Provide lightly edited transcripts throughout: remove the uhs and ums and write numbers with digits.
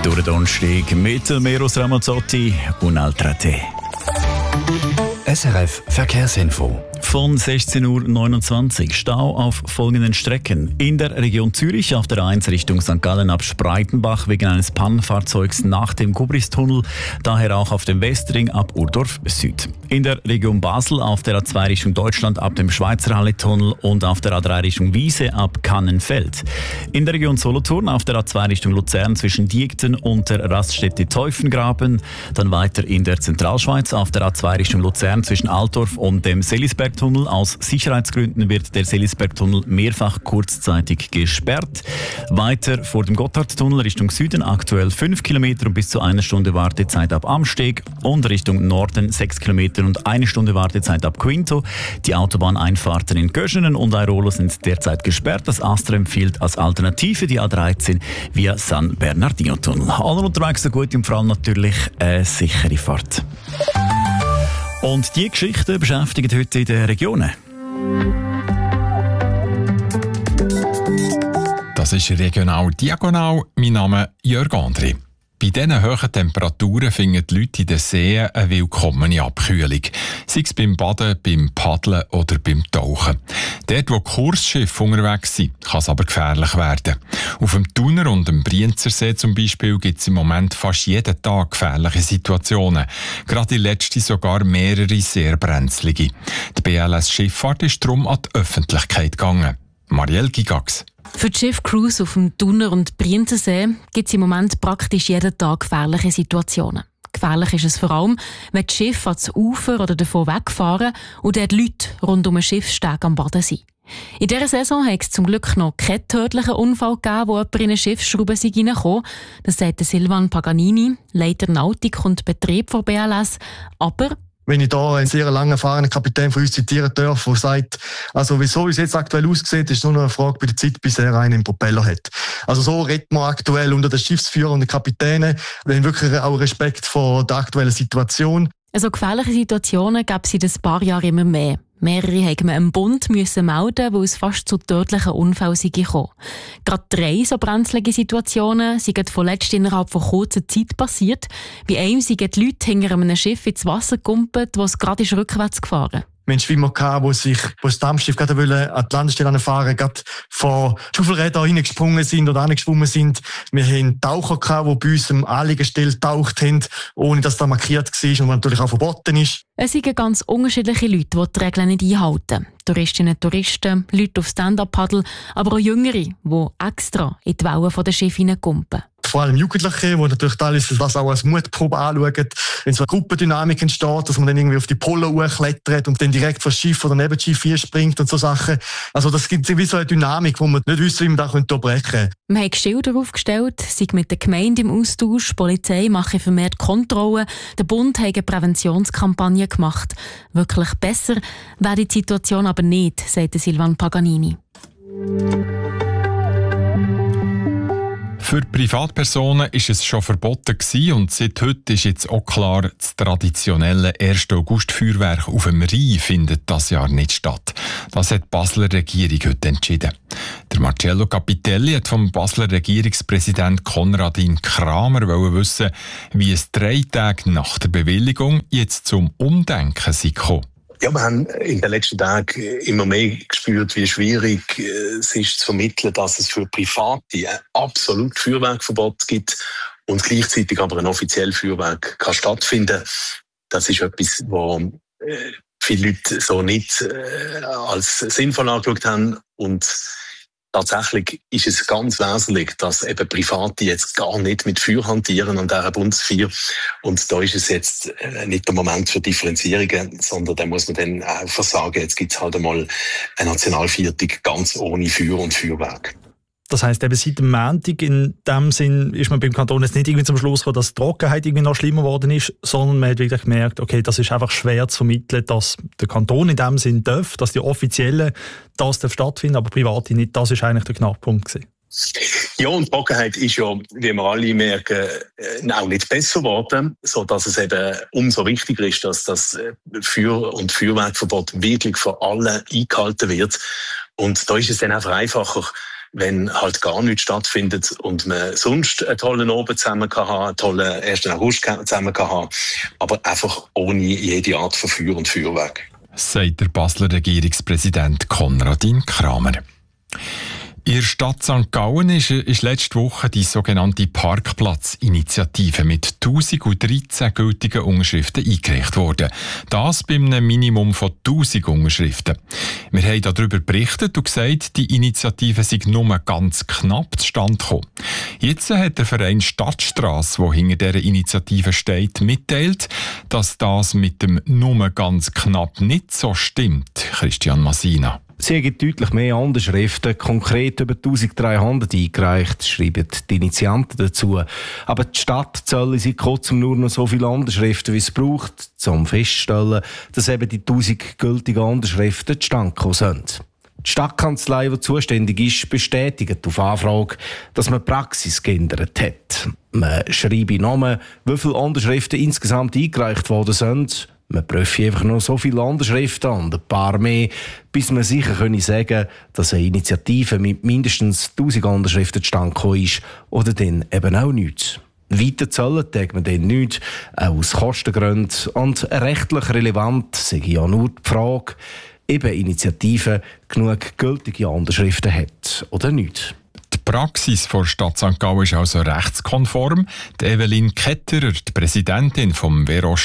Durch den Donnerstag mit Meros Ramazzotti und Altrate. SRF Verkehrsinfo. Von 16.29 Uhr Stau auf folgenden Strecken. In der Region Zürich auf der A1 Richtung St. Gallen ab Spreitenbach wegen eines Pannenfahrzeugs nach dem Kubristotunnel. Daher auch auf dem Westring ab Urdorf Süd. In der Region Basel auf der A2 Richtung Deutschland ab dem Schweizerhalle-Tunnel und auf der A3 Richtung Wiese ab Kannenfeld. In der Region Solothurn auf der A2 Richtung Luzern zwischen Diegten und der Raststätte Teufengraben. Dann weiter in der Zentralschweiz auf der A2 Richtung Luzern zwischen Altdorf und dem Selisbergtunnel. Aus Sicherheitsgründen wird der Selisbergtunnel mehrfach kurzzeitig gesperrt. Weiter vor dem Gotthardtunnel Richtung Süden aktuell 5 Kilometer und bis zu 1 Stunde Wartezeit ab Amsteg und Richtung Norden 6 Kilometer und 1 Stunde Wartezeit ab Quinto. Die Autobahneinfahrten in Göschenen und Airolo sind derzeit gesperrt. Das Astra empfiehlt als Alternative die A13 via San Bernardino-Tunnel. Alle unterwegs so gut und vor allem natürlich eine sichere Fahrt. Und diese Geschichten beschäftigen heute in den Regionen. Das ist regional diagonal. Mein Name ist Jörg André. Bei diesen hohen Temperaturen finden die Leute in den Seen eine willkommene Abkühlung. Sei es beim Baden, beim Paddeln oder beim Tauchen. Dort, wo Kursschiffe unterwegs sind, kann es aber gefährlich werden. Auf dem Thuner und dem Brienzersee zum Beispiel gibt es im Moment fast jeden Tag gefährliche Situationen. Gerade die letzte sogar mehrere sehr brenzlige. Die BLS Schifffahrt ist darum an die Öffentlichkeit gegangen. Marielle Gigax. Für die Schiffcrews auf dem Thuner- und Brienzersee gibt es im Moment praktisch jeden Tag gefährliche Situationen. Gefährlich ist es vor allem, wenn die Schiffe ans Ufer oder davon wegfahren und dort Leute rund um den Schiffssteg am Baden sind. In dieser Saison hat es zum Glück noch keinen tödlichen Unfall gegeben, wo jemand in eine Schiffsschraube reingekommen ist. Das sagt Silvan Paganini, Leiter Nautik und Betrieb von BLS. Aber wenn ich da einen sehr lang erfahrenen Kapitän von uns zitieren darf, der sagt, also wieso es jetzt aktuell aussieht, ist nur noch eine Frage bei der Zeit, bis er einen Propeller hat. Also so redet man aktuell unter den Schiffsführern und den Kapitänen. Wir haben wirklich auch Respekt vor der aktuellen Situation. Also gefährliche Situationen gab es in ein paar Jahren immer mehr. Mehrere mussten wir im Bund melden, weil es fast zu tödlichen Unfällen gekommen. Gerade 3 so brenzlige Situationen sind vorletzt innerhalb von kurzer Zeit passiert. Bei einem sind die Leute hinter einem Schiff ins Wasser gekumpelt, das gerade rückwärts gefahren ist. Wir hatten Schwimmer, die das Dampfschiff gerade an die Landestelle fahren, gerade vor Schaufelräder reingesprungen sind oder angeschwommen sind. Wir hatten Taucher, die bei uns am Anliegestelle getaucht haben, ohne dass das markiert war und was natürlich auch verboten ist. Es sind ganz unterschiedliche Leute, die die Regeln nicht einhalten. Touristinnen, Touristen, Leute auf Stand-Up-Paddle, aber auch Jüngere, die extra in die Wellen der Schiffe hineinkumpen. Vor allem Jugendliche, die natürlich teilweise das auch als Mutprobe anschauen. Wenn so eine Gruppendynamik entsteht, dass man dann irgendwie auf die Pole hochklettert und dann direkt vor das Schiff oder neben das Schiff hinspringt und so Sachen. Also das gibt wie so eine Dynamik, wo man nicht wissen, wie man das unterbrechen könnte. Wir haben Schilder aufgestellt, sind mit der Gemeinde im Austausch, die Polizei macht vermehrt Kontrollen, der Bund hat eine Präventionskampagne gemacht. Wirklich besser wäre die Situation aber nicht, sagt Silvan Paganini. Für Privatpersonen ist es schon verboten gewesen und seit heute ist jetzt auch klar, das traditionelle 1. August-Feuerwerk auf dem Rhein findet das Jahr nicht statt. Das hat die Basler Regierung heute entschieden. Der Marcello Capitelli hat vom Basler Regierungspräsident Konradin Kramer wissen, wie es 3 Tage nach der Bewilligung jetzt zum Umdenken sei gekommen. Ja, wir haben in den letzten Tagen immer mehr gespürt, wie schwierig es ist zu vermitteln, dass es für Private ein absolut Feuerwerkverbot gibt und gleichzeitig aber ein offizielles Feuerwerk kann stattfinden. Das ist etwas, was viele Leute so nicht als sinnvoll angeschaut haben. Und tatsächlich ist es ganz wesentlich, dass eben Private jetzt gar nicht mit Feuer hantieren an dieser Bundesfeier. Und da ist es jetzt nicht der Moment für Differenzierungen, sondern da muss man dann einfach sagen, jetzt gibt es halt einmal eine Nationalviertig ganz ohne Feuer und Feuerwerk. Das heisst, eben seit dem Montag in dem Sinn ist man beim Kanton jetzt nicht irgendwie zum Schluss gekommen, dass die Trockenheit irgendwie noch schlimmer geworden ist, sondern man hat wirklich gemerkt, okay, das ist einfach schwer zu vermitteln, dass der Kanton in dem Sinn darf, dass die Offiziellen das stattfinden, aber Private nicht. Das ist eigentlich der Knackpunkt gewesen. Ja, und die Trockenheit ist ja, wie wir alle merken, auch nicht besser geworden, sodass es eben umso wichtiger ist, dass das Feuer- und Feuerwerkverbot wirklich von allen eingehalten wird. Und da ist es dann einfach einfacher, wenn halt gar nichts stattfindet und man sonst einen tollen Abend zusammen kann haben, einen tollen 1. August zusammen kann haben, aber einfach ohne jede Art von Feuer und Feuerwerk. Sagt der Basler Regierungspräsident Konradin Kramer. In der Stadt St. Gallen ist letzte Woche die sogenannte Parkplatzinitiative mit 1013 gültigen Unterschriften eingereicht worden. Das bei einem Minimum von 1000 Unterschriften. Wir haben darüber berichtet und gesagt, die Initiative sei nur ganz knapp zustande gekommen. Jetzt hat der Verein Stadtstrasse, der hinter dieser Initiative steht, mitteilt, dass das mit dem nur ganz knapp nicht so stimmt. Christian Massina. Sie haben deutlich mehr Unterschriften, konkret über 1300 eingereicht, schreiben die Initianten dazu. Aber die Stadt zählen seit kurzem nur noch so viele Unterschriften, wie es braucht, um festzustellen, dass eben die 1000 gültigen Unterschriften zustande gekommen sind. Die Stadtkanzlei, die zuständig ist, bestätigt auf Anfrage, dass man die Praxis geändert hat. Man schreibe Namen, wie viele Unterschriften insgesamt eingereicht worden sind. Man prüfe einfach noch so viele Unterschriften und ein paar mehr, bis man sicher sagen könne, dass eine Initiative mit mindestens 1000 Unterschriften zustande gekommen ist oder dann eben auch nichts. Weiter zahlen tut man dann nichts, auch aus Kostengründen. Und rechtlich relevant sei ja nur die Frage, eben Initiative genug gültige Unterschriften hat oder nicht. Die Praxis der Stadt St. Gallen ist also rechtskonform. Die Evelyn Ketterer, die Präsidentin vom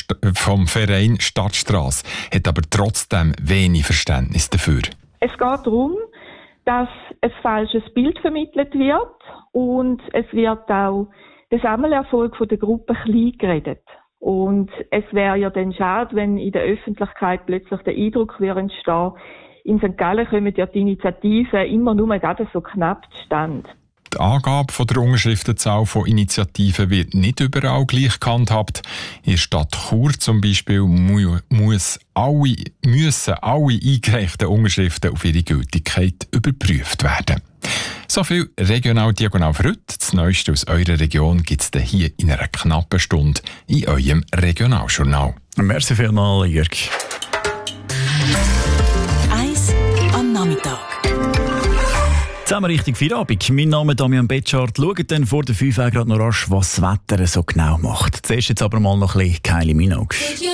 Verein Stadtstrasse, hat aber trotzdem wenig Verständnis dafür. Es geht darum, dass ein falsches Bild vermittelt wird und es wird auch der Sammelerfolg der Gruppe klein geredet. Und es wäre ja dann schade, wenn in der Öffentlichkeit plötzlich der Eindruck entstehen, in St. Gallen kommen ja die Initiativen immer nur gerade so knapp zustande. Die Angabe von der Unterschriftenzahl von Initiativen wird nicht überall gleich gehandhabt. In der Stadt Chur zum Beispiel müssen alle eingereichten Unterschriften auf ihre Gültigkeit überprüft werden. So viel Regional-Diagonal für heute. Das Neueste aus eurer Region gibt es hier in einer knappen Stunde in eurem Regionaljournal. Merci vielmals, Jörg. Nachmittag. Zusammen Richtung Feierabend. Mein Name ist Damian Betschart. Schaut dann vor der 5 Uhr gerade noch rasch, was das Wetter so genau macht. Zuerst jetzt aber mal noch ein bisschen Kylie Minogue.